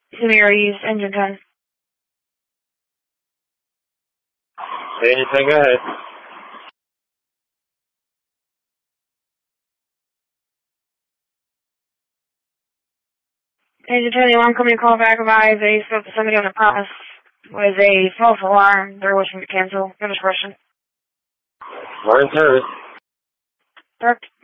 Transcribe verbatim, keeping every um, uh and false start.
Samir, use engine ten. Engine ten, go ahead. Engine ten, the alarm company call back advise they spoke to somebody on the promise with a false alarm. They're wishing to cancel. Finish question. We're in service. Direct.